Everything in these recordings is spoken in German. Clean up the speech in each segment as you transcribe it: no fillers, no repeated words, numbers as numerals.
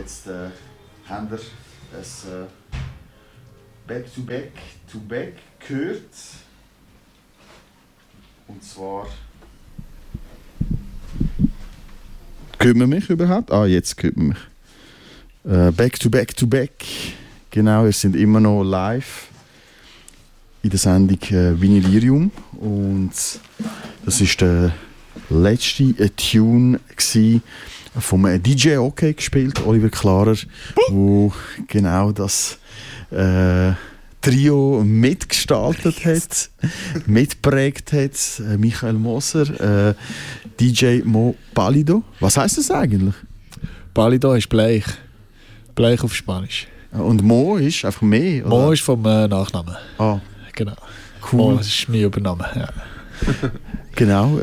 jetzt haben wir ein Back-to-Back gehört. Und zwar... Hört man mich überhaupt? Ah, jetzt hört man mich. Back-to-Back. Genau, wir sind immer noch live in der Sendung Vinylirium. Und das ist der letzte Tune vom DJ OK gespielt, Oliver Klarer, wo genau das Trio mitgestaltet hat, mitprägt hat. Michael Moser, DJ Mo Pálido. Was heisst das eigentlich? Pálido ist bleich. Bleich auf Spanisch. Und Mo ist einfach mehr? Oder? Mo ist vom Nachnamen. Ah. Genau. Cool. Mo ist mein Übername. Ja. Genau.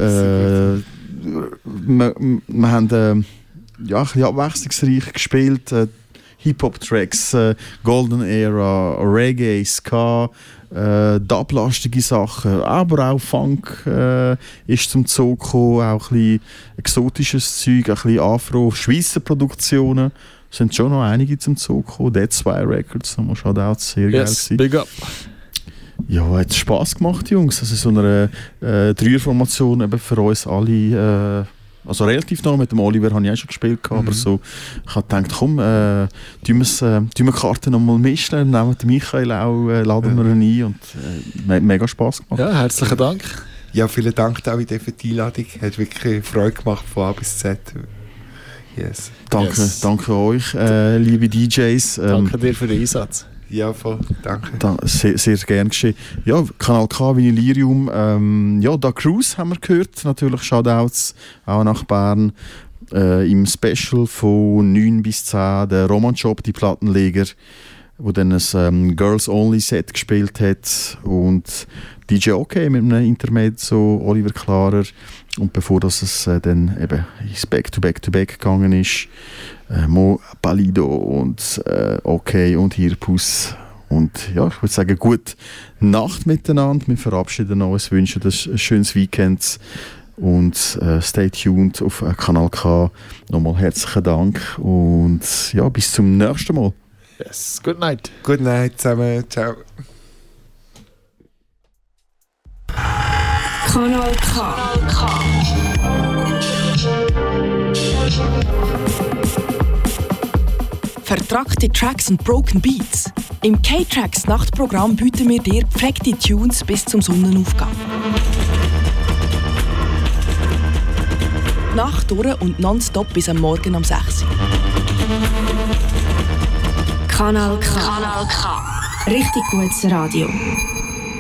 Wir haben ein bisschen abwechslungsreich gespielt. Hip-Hop-Tracks, Golden Era, Reggae, Ska, Dub-lastige Sachen, aber auch Funk ist zum Zug gekommen, auch ein bisschen exotisches Zeug, ein bisschen Afro, Schweizer Produktionen. Es sind schon noch einige zum Zug gekommen. Dead 2 Records, da muss auch sehr geil sein. Big up. Ja, hat Spass gemacht, Jungs. Also so eine Dreierformation eben für uns alle. Also relativ nah mit dem Oliver habe ich auch schon gespielt, aber so, ich habe gedacht, komm, tun wir die Karten noch mal mischen, nehmen den Michael auch, laden wir ihn ein und mega Spass gemacht. Ja, herzlichen Dank. Ja, vielen Dank, David, für die Einladung. Hat wirklich Freude gemacht von A bis Z. Yes. Danke euch, liebe DJs. Danke dir für den Einsatz. Ja, voll. Danke. Sehr, sehr gern geschehen. Ja, Kanal K, Vinylirium. Ja, Da Cruise haben wir gehört. Natürlich Shoutouts auch nach Bern. Im Special von 9 bis 10 der Roman Shop, die Plattenleger, wo dann ein Girls-Only-Set gespielt hat. Und DJ OK mit einem Intermezzo, Oliver Klarer. Und bevor es dann eben ins Back-to-Back-to-Back gegangen ist, Mo Pálido und OK und Hirpus. Und ja, ich würde sagen, gute Nacht miteinander. Wir verabschieden uns, wünschen ein schönes Weekend und stay tuned auf Kanal K. Nochmal herzlichen Dank und ja, bis zum nächsten Mal. Yes, good night. Good night zusammen, ciao. Kanal K. Vertrackte Tracks und Broken Beats. Im K-Tracks Nachtprogramm bieten wir dir gepflegte Tunes bis zum Sonnenaufgang. Nacht durch und nonstop bis am Morgen um 6 Uhr. Kanal K. Richtig gutes Radio.